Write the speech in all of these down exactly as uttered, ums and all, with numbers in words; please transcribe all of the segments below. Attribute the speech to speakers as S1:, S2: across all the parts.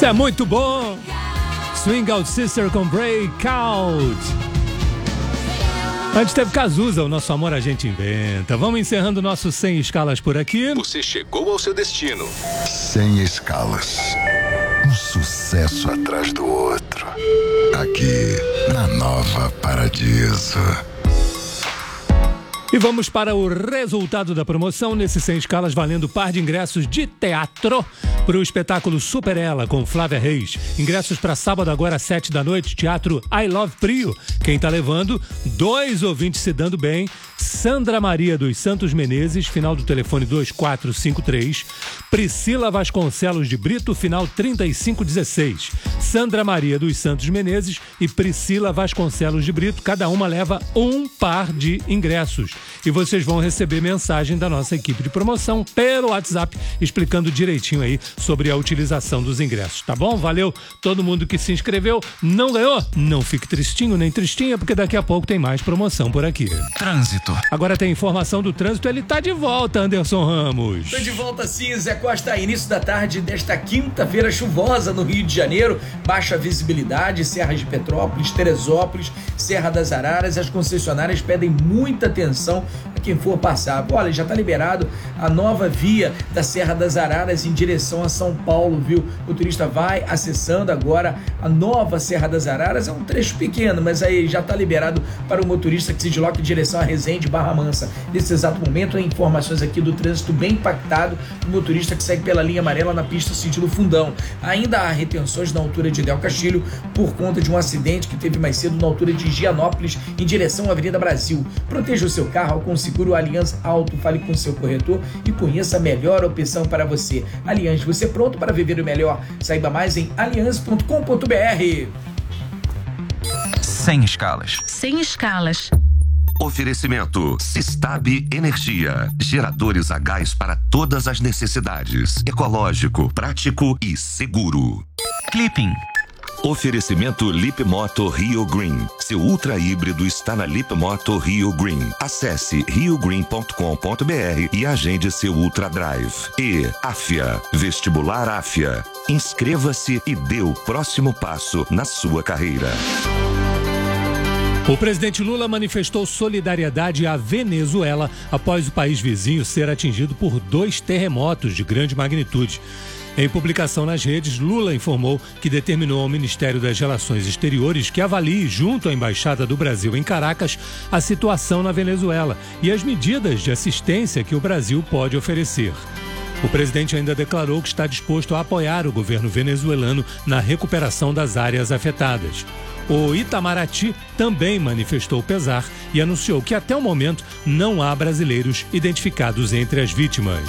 S1: É muito bom. Swing Out Sister com Breakout. Antes teve Cazuza, o nosso amor a gente inventa. Vamos encerrando o nosso Sem Escalas por aqui.
S2: Você chegou ao seu destino.
S3: Sem Escalas. Um sucesso atrás do outro. Aqui na Nova Paradiso.
S1: E vamos para o resultado da promoção nesse Sem Escalas, valendo par de ingressos de teatro para o espetáculo Super Ela com Flávia Reis. Ingressos para sábado agora às sete da noite, Teatro I Love Prio. Quem tá levando? Dois ouvintes se dando bem. Sandra Maria dos Santos Menezes, final do telefone dois quatro cinco três. Priscila Vasconcelos de Brito, final trinta e cinco dezesseis. Sandra Maria dos Santos Menezes e Priscila Vasconcelos de Brito, cada uma leva um par de ingressos. E vocês vão receber mensagem da nossa equipe de promoção pelo WhatsApp, explicando direitinho aí sobre a utilização dos ingressos, tá bom? Valeu todo mundo que se inscreveu. Não ganhou? Não fique tristinho nem tristinha, porque daqui a pouco tem mais promoção por aqui.
S4: Trânsito.
S1: Agora tem informação do trânsito, ele tá de volta, Anderson Ramos.
S5: Tô de volta sim, Zé Costa. Início da tarde desta quinta-feira chuvosa no Rio de Janeiro. Baixa visibilidade, Serra de Petrópolis, Teresópolis, Serra das Araras. As concessionárias pedem muita atenção a quem for passar. Olha, já tá liberado a nova via da Serra das Araras em direção a São Paulo, viu? O turista vai acessando agora a nova Serra das Araras. É um trecho pequeno, mas aí já tá liberado para o motorista que se desloca em direção a Resende, Barra Mansa. Nesse exato momento, tem informações aqui do trânsito bem impactado do motorista que segue pela linha amarela na pista sentido Fundão. Ainda há retenções na altura de Del Castilho por conta de um acidente que teve mais cedo na altura de Gianópolis em direção à Avenida Brasil. Proteja o seu carro com o seguro Aliança Auto. Fale com seu corretor e conheça a melhor opção para você. Aliança, você é pronto para viver o melhor? Saiba mais em aliança ponto com ponto br.
S4: Sem Escalas.
S6: Sem Escalas.
S2: Oferecimento Sistab Energia. Geradores a gás para todas as necessidades. Ecológico, prático e seguro.
S4: Clipping.
S2: Oferecimento Lip Moto Rio Green. Seu ultra híbrido está na Lip Moto Rio Green. Acesse rio green ponto com ponto br e agende seu Ultra Drive. E Afia. Vestibular Afia. Inscreva-se e dê o próximo passo na sua carreira.
S1: O presidente Lula manifestou solidariedade à Venezuela após o país vizinho ser atingido por dois terremotos de grande magnitude. Em publicação nas redes, Lula informou que determinou ao Ministério das Relações Exteriores que avalie, junto à Embaixada do Brasil em Caracas, a situação na Venezuela e as medidas de assistência que o Brasil pode oferecer. O presidente ainda declarou que está disposto a apoiar o governo venezuelano na recuperação das áreas afetadas. O Itamaraty também manifestou pesar e anunciou que até o momento não há brasileiros identificados entre as vítimas.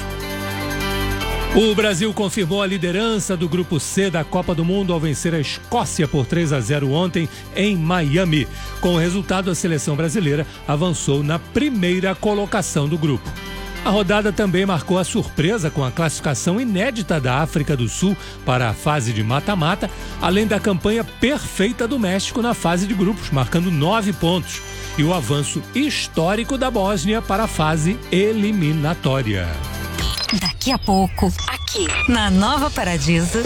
S1: O Brasil confirmou a liderança do Grupo C da Copa do Mundo ao vencer a Escócia por três a zero ontem em Miami. Com o resultado, a seleção brasileira avançou na primeira colocação do grupo. A rodada também marcou a surpresa com a classificação inédita da África do Sul para a fase de mata-mata, além da campanha perfeita do México na fase de grupos, marcando nove pontos, e o avanço histórico da Bósnia para a fase eliminatória.
S6: Daqui a pouco, aqui na Nova Paradiso.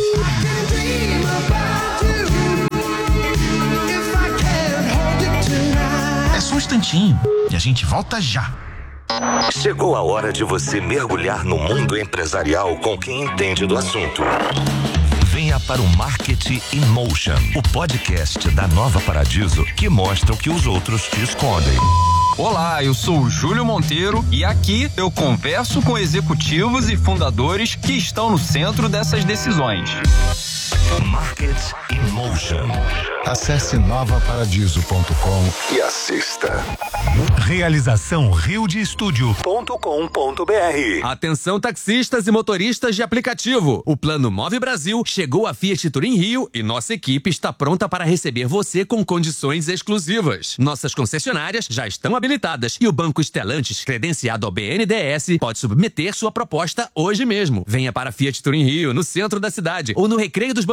S4: É só um instantinho e a gente volta já.
S2: Chegou a hora de você mergulhar no mundo empresarial com quem entende do assunto. Venha para o Marketing in Motion, o podcast da Nova Paradiso que mostra o que os outros te escondem.
S7: Olá, eu sou o Júlio Monteiro e aqui eu converso com executivos e fundadores que estão no centro dessas decisões.
S2: Market in Motion.
S3: Acesse nova paradiso ponto com e assista.
S2: Realização rio de estúdio ponto com ponto br.
S8: Atenção taxistas e motoristas de aplicativo. O Plano Move Brasil chegou a Fiat Turim Rio e nossa equipe está pronta para receber você com condições exclusivas. Nossas concessionárias já estão habilitadas e o Banco Stellantis, credenciado ao B N D E S, pode submeter sua proposta hoje mesmo. Venha para Fiat Turim Rio, no centro da cidade ou no Recreio dos Bandeirantes.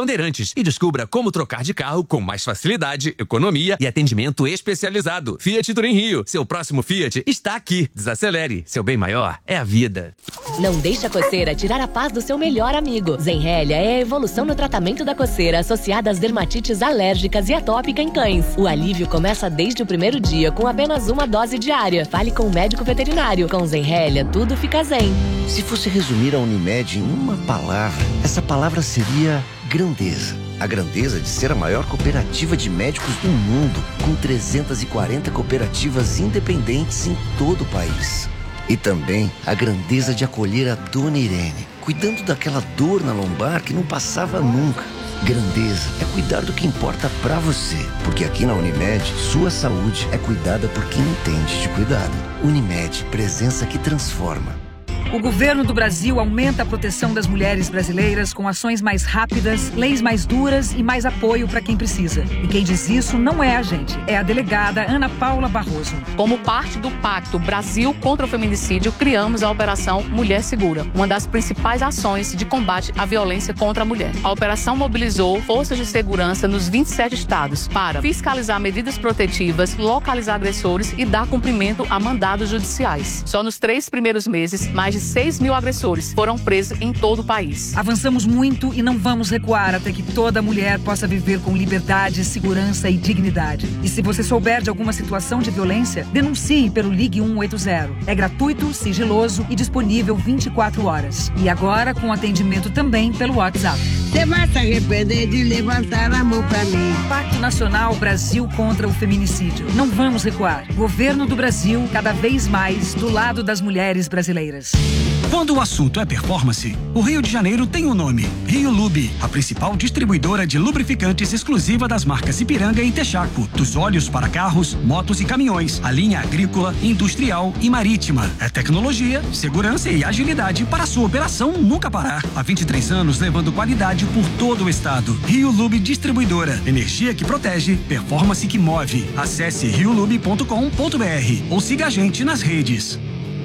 S8: Bandeirantes e descubra como trocar de carro com mais facilidade, economia e atendimento especializado. Fiat Turim Rio, seu próximo Fiat está aqui. Desacelere, seu bem maior é a vida.
S9: Não deixe a coceira tirar a paz do seu melhor amigo. Zenrelia é a evolução no tratamento da coceira associada às dermatites alérgicas e atópica em cães. O alívio começa desde o primeiro dia com apenas uma dose diária. Fale com o médico veterinário. Com Zenrelia, tudo fica zen.
S10: Se fosse resumir a Unimed em uma palavra, essa palavra seria grandeza. A grandeza de ser a maior cooperativa de médicos do mundo, com trezentas e quarenta cooperativas independentes em todo o país. E também a grandeza de acolher a Dona Irene, cuidando daquela dor na lombar que não passava nunca. Grandeza é cuidar do que importa pra você, porque aqui na Unimed, sua saúde é cuidada por quem entende de cuidado. Unimed, presença que transforma.
S11: O governo do Brasil aumenta a proteção das mulheres brasileiras com ações mais rápidas, leis mais duras e mais apoio para quem precisa. E quem diz isso não é a gente, é a delegada Ana Paula Barroso.
S12: Como parte do Pacto Brasil contra o Feminicídio, criamos a Operação Mulher Segura, uma das principais ações de combate à violência contra a mulher. A operação mobilizou forças de segurança nos vinte e sete estados para fiscalizar medidas protetivas, localizar agressores e dar cumprimento a mandados judiciais. Só nos três primeiros meses, mais de seis mil agressores foram presos em todo o país.
S11: Avançamos muito e não vamos recuar até que toda mulher possa viver com liberdade, segurança e dignidade. E se você souber de alguma situação de violência, denuncie pelo Ligue um oito zero. É gratuito, sigiloso e disponível vinte e quatro horas. E agora com atendimento também pelo WhatsApp.
S13: Você vai se arrepender de levantar a mão pra mim.
S11: Pacto Nacional Brasil contra o Feminicídio. Não vamos recuar. Governo do Brasil, cada vez mais do lado das mulheres brasileiras.
S14: Quando o assunto é performance, o Rio de Janeiro tem um nome: Rio Lube, a principal distribuidora de lubrificantes exclusiva das marcas Ipiranga e Texaco, dos óleos para carros, motos e caminhões, a linha agrícola, industrial e marítima. É tecnologia, segurança e agilidade para a sua operação nunca parar. Há vinte e três anos levando qualidade por todo o estado. Rio Lube Distribuidora, energia que protege, performance que move. Acesse rio lube ponto com ponto br ou siga a gente nas redes.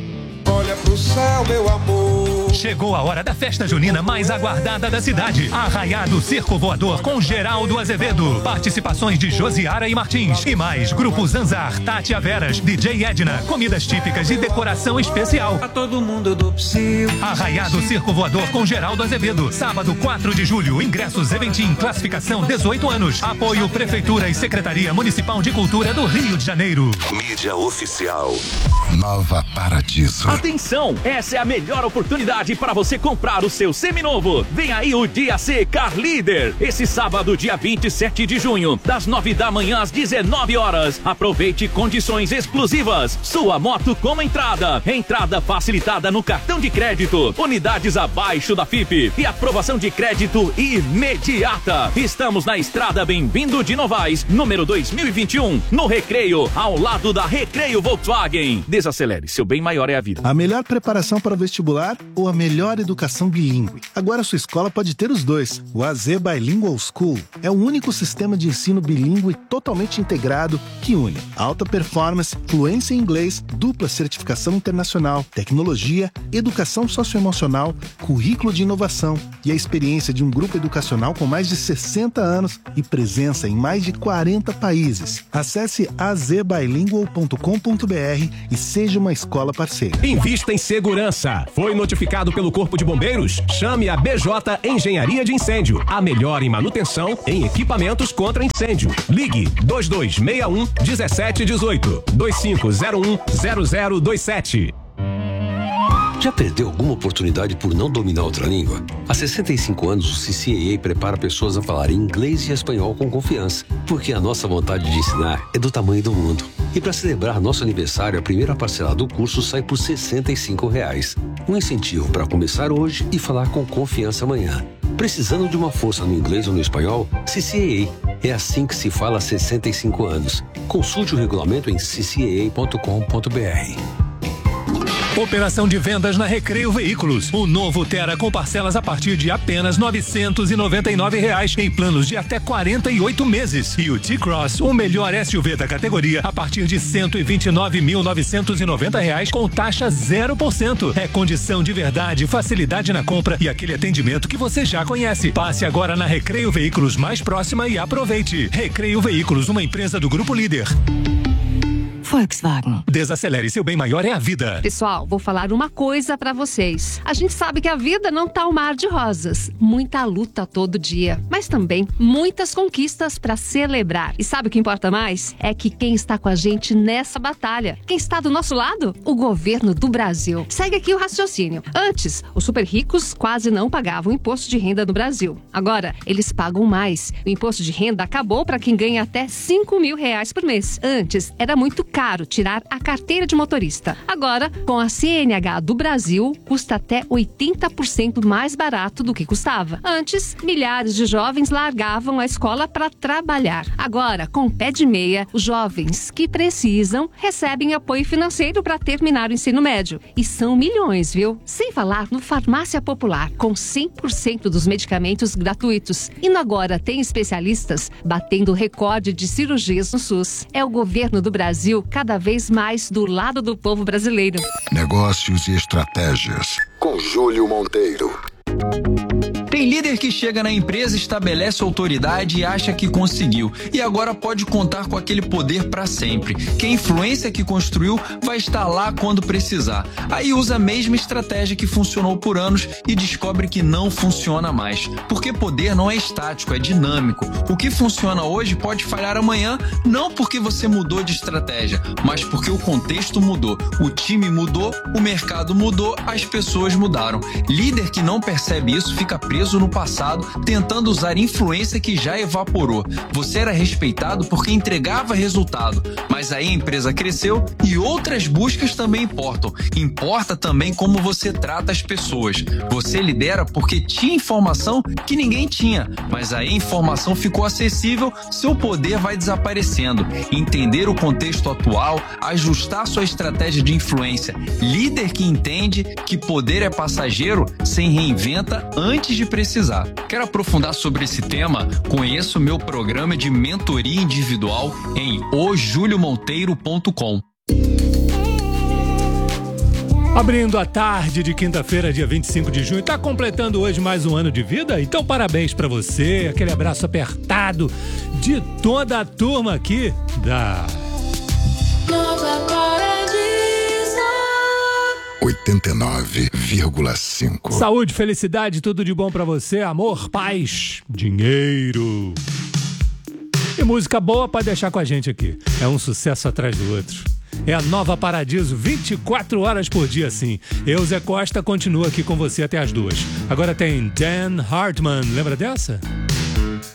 S15: Olha pro céu, meu amor.
S1: Chegou a hora da festa junina mais aguardada da cidade. Arraiado Circo Voador com Geraldo Azevedo. Participações de Josiara e Martins. E mais, Grupo Zanzar, Tati Averas, D J Edna, comidas típicas e decoração especial.
S15: A todo mundo do Psyu.
S1: Arraiado Circo Voador com Geraldo Azevedo. Sábado, quatro de julho. Ingressos Eventim. Classificação dezoito anos. Apoio Prefeitura e Secretaria Municipal de Cultura do Rio de Janeiro.
S2: Mídia oficial.
S3: Nova Paradiso.
S16: Atenção, essa é a melhor oportunidade para você comprar o seu seminovo. Vem aí o Dia C Car Leader. Esse sábado, dia vinte e sete de junho, das nove da manhã às dezenove horas. Aproveite condições exclusivas. Sua moto com entrada. Entrada facilitada no cartão de crédito. Unidades abaixo da F I P. E aprovação de crédito imediata. Estamos na estrada Bem-vindo de Novaes, número dois mil e vinte e um, no Recreio, ao lado da Recreio Volkswagen. Desacelere, seu bem maior é a vida.
S17: A melhor preparação para o vestibular ou a melhor educação bilíngue? Agora sua escola pode ter os dois. O A Z Bilingual School é o único sistema de ensino bilíngue totalmente integrado que une alta performance, fluência em inglês, dupla certificação internacional, tecnologia, educação socioemocional, currículo de inovação e a experiência de um grupo educacional com mais de sessenta anos e presença em mais de quarenta países. Acesse a z bilingual ponto com ponto br e seja uma escola parceira.
S18: Invista em segurança. Foi notificado pelo Corpo de Bombeiros? Chame a B J Engenharia de Incêndio. A melhor em manutenção em equipamentos contra incêndio. Ligue dois dois seis um, um sete um oito, dois cinco zero um, zero zero dois sete.
S19: Já perdeu alguma oportunidade por não dominar outra língua? Há sessenta e cinco anos, o C C A A prepara pessoas a falar inglês e espanhol com confiança, porque a nossa vontade de ensinar é do tamanho do mundo. E para celebrar nosso aniversário, a primeira parcela do curso sai por sessenta e cinco reais. Um incentivo para começar hoje e falar com confiança amanhã. Precisando de uma força no inglês ou no espanhol? C C A A. É assim que se fala há sessenta e cinco anos. Consulte o regulamento em c c a a ponto com ponto br.
S1: Operação de vendas na Recreio Veículos. O novo Tera com parcelas a partir de apenas novecentos e noventa e nove reais em planos de até quarenta e oito meses. E o T-Cross, o melhor S U V da categoria, a partir de cento e vinte e nove mil novecentos e noventa reais com taxa zero por cento. É condição de verdade, facilidade na compra e aquele atendimento que você já conhece. Passe agora na Recreio Veículos mais próxima e aproveite. Recreio Veículos, uma empresa do Grupo Líder.
S6: Volkswagen.
S1: Desacelere, seu bem maior é a vida.
S20: Pessoal, vou falar uma coisa pra vocês. A gente sabe que a vida não tá um mar de rosas. Muita luta todo dia. Mas também muitas conquistas pra celebrar. E sabe o que importa mais? É que quem está com a gente nessa batalha. Quem está do nosso lado? O governo do Brasil. Segue aqui o raciocínio. Antes, os super ricos quase não pagavam imposto de renda no Brasil. Agora, eles pagam mais. O imposto de renda acabou pra quem ganha até cinco mil reais por mês. Antes, era muito caro tirar a carteira de motorista. Agora, com a C N H do Brasil, custa até oitenta por cento mais barato do que custava. Antes, milhares de jovens largavam a escola para trabalhar. Agora, com o pé de meia, os jovens que precisam recebem apoio financeiro para terminar o ensino médio. E são milhões, viu? Sem falar no Farmácia Popular, com cem por cento dos medicamentos gratuitos. E no Agora tem especialistas batendo recorde de cirurgias no SUS. É o governo do Brasil cada vez mais do lado do povo brasileiro.
S3: Negócios e estratégias. Com Júlio Monteiro.
S7: Tem líder que chega na empresa, estabelece autoridade e acha que conseguiu. E agora pode contar com aquele poder para sempre. Que a influência que construiu vai estar lá quando precisar. Aí usa a mesma estratégia que funcionou por anos e descobre que não funciona mais. Porque poder não é estático, é dinâmico. O que funciona hoje pode falhar amanhã, não porque você mudou de estratégia, mas porque o contexto mudou. O time mudou, o mercado mudou, as pessoas mudaram. Líder que não percebe isso fica preso no passado, tentando usar influência que já evaporou. Você era respeitado porque entregava resultado, mas aí a empresa cresceu e outras buscas também importam. Importa também como você trata as pessoas. Você lidera porque tinha informação que ninguém tinha, mas aí a informação ficou acessível, seu poder vai desaparecendo. Entender o contexto atual, ajustar sua estratégia de influência. Líder que entende que poder é passageiro, se reinventa antes de precisar. Quer aprofundar sobre esse tema? Conheça o meu programa de mentoria individual em o julio monteiro ponto com.
S1: Abrindo a tarde de quinta-feira, dia vinte e cinco de junho, tá completando hoje mais um ano de vida? Então parabéns pra você, aquele abraço apertado de toda a turma aqui da
S3: Nova Paradiso oitenta e nove vírgula cinco.
S1: Saúde, felicidade, tudo de bom pra você, amor, paz, dinheiro e música boa pra deixar com a gente aqui. É um sucesso atrás do outro. É a Nova Paradiso, vinte e quatro horas por dia, sim. Eu, Zé Costa, continuo aqui com você até as duas. Agora tem Dan Hartman, lembra dessa?